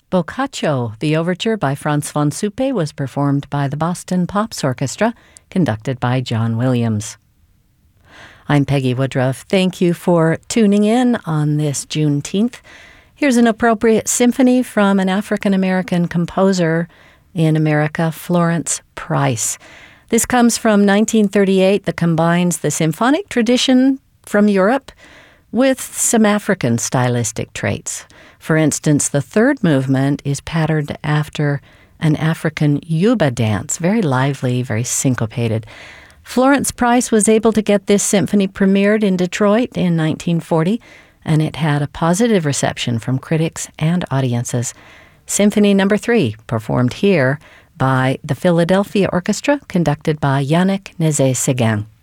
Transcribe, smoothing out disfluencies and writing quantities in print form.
Boccaccio, the overture by Franz von Suppe, was performed by the Boston Pops Orchestra, conducted by John Williams. I'm Peggy Woodruff. Thank you for tuning in on this Juneteenth. Here's an appropriate symphony from an African-American composer in America, Florence Price. This comes from 1938 that combines the symphonic tradition from Europe with some African stylistic traits. For instance, the third movement is patterned after an African Yuba dance, very lively, very syncopated. Florence Price was able to get this symphony premiered in Detroit in 1940, and it had a positive reception from critics and audiences. Symphony No. 3, performed here by the Philadelphia Orchestra, conducted by Yannick Nézet-Séguin.